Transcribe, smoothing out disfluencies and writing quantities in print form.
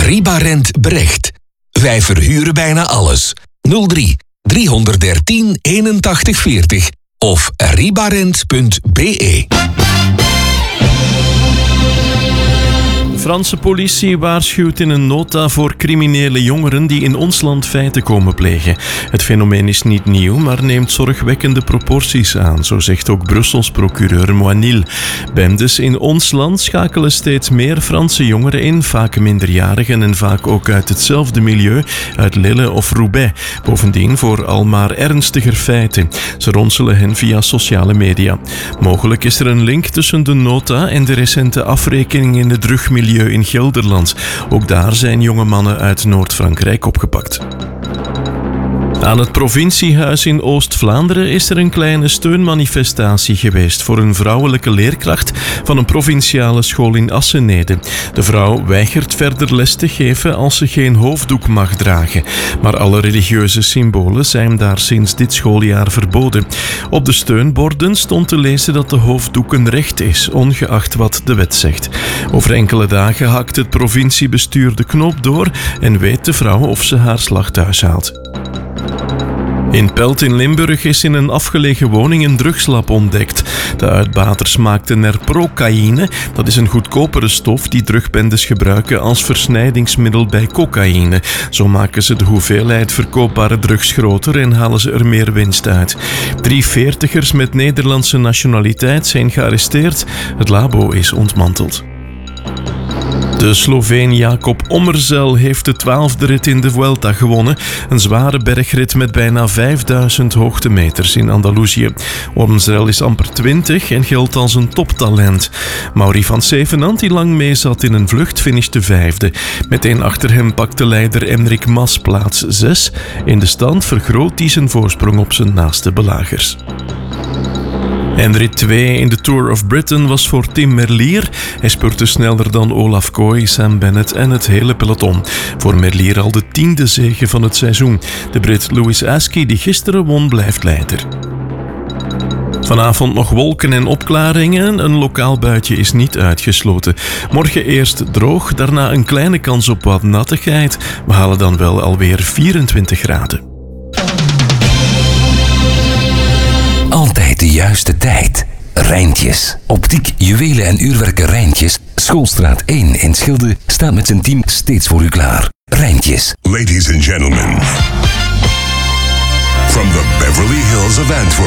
Ribarent Brecht. Wij verhuren bijna alles. 03 313 81 40 of ribarent.be. De Franse politie waarschuwt in een nota voor criminele jongeren die in ons land feiten komen plegen. Het fenomeen is niet nieuw, maar neemt zorgwekkende proporties aan, zo zegt ook Brussels procureur Moinil. Bendes in ons land schakelen steeds meer Franse jongeren in, vaak minderjarigen en vaak ook uit hetzelfde milieu, uit Lille of Roubaix. Bovendien voor al maar ernstiger feiten. Ze ronselen hen via sociale media. Mogelijk is er een link tussen de nota en de recente afrekening in het drugmilieu in Gelderland. Ook daar zijn jonge mannen uit Noord-Frankrijk opgepakt. Aan het provinciehuis in Oost-Vlaanderen is er een kleine steunmanifestatie geweest voor een vrouwelijke leerkracht van een provinciale school in Assenede. De vrouw weigert verder les te geven als ze geen hoofddoek mag dragen. Maar alle religieuze symbolen zijn daar sinds dit schooljaar verboden. Op de steunborden stond te lezen dat de hoofddoek een recht is, ongeacht wat de wet zegt. Over enkele dagen hakt het provinciebestuur de knoop door en weet de vrouw of ze haar slag thuis haalt. In Pelt in Limburg is in een afgelegen woning een drugslab ontdekt. De uitbaters maakten er procaïne. Dat is een goedkopere stof die drugbendes gebruiken als versnijdingsmiddel bij cocaïne. Zo maken ze de hoeveelheid verkoopbare drugs groter en halen ze er meer winst uit. 3 veertigers met Nederlandse nationaliteit zijn gearresteerd. Het labo is ontmanteld. De Sloveen Jakob Ommerzel heeft de 12e rit in de Vuelta gewonnen. Een zware bergrit met bijna 5000 hoogtemeters in Andalusië. Ommerzel is amper 20 en geldt als een toptalent. Mauri van Zevenand, die lang mee zat in een vlucht, finishte 5e. Meteen achter hem pakte leider Enric Mas plaats 6. In de stand vergroot hij zijn voorsprong op zijn naaste belagers. En rit 2 in de Tour of Britain was voor Tim Merlier. Hij spurte sneller dan Olaf Kooi, Sam Bennett en het hele peloton. Voor Merlier al de 10e zege van het seizoen. De Brit Louis Askey, die gisteren won, blijft leider. Vanavond nog wolken en opklaringen. Een lokaal buitje is niet uitgesloten. Morgen eerst droog, daarna een kleine kans op wat nattigheid. We halen dan wel alweer 24 graden. Altijd de juiste tijd. Rijntjes. Optiek, juwelen en uurwerken Rijntjes. Schoolstraat 1 in Schilde staat met zijn team steeds voor u klaar. Rijntjes. Ladies and gentlemen, from the Beverly Hills of Antwerp.